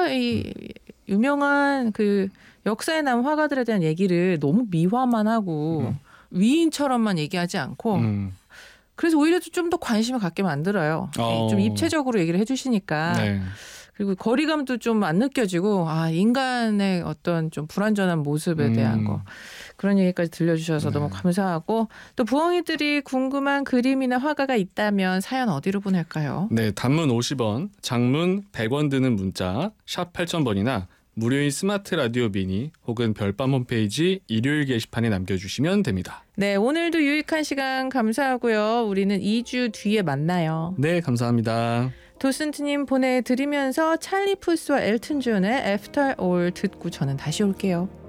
우리가 이 유명한 그 역사에 남은 화가들에 대한 얘기를 너무 미화만 하고 위인처럼만 얘기하지 않고 그래서 오히려 좀 더 관심을 갖게 만들어요. 좀 입체적으로 얘기를 해주시니까. 네. 그리고 거리감도 좀 안 느껴지고 인간의 어떤 좀 불완전한 모습에 대한 거 그런 얘기까지 들려주셔서 너무 감사하고 또 부엉이들이 궁금한 그림이나 화가가 있다면 사연 어디로 보낼까요? 네, 단문 50원, 장문 100원 드는 문자 샵 8000번이나 무료인 스마트 라디오 미니 혹은 별밤 홈페이지 일요일 게시판에 남겨주시면 됩니다. 네, 오늘도 유익한 시간 감사하고요. 우리는 2주 뒤에 만나요. 네, 감사합니다. 도슨트님 보내드리면서 찰리 푸스와 엘튼 존의 After All 듣고 저는 다시 올게요.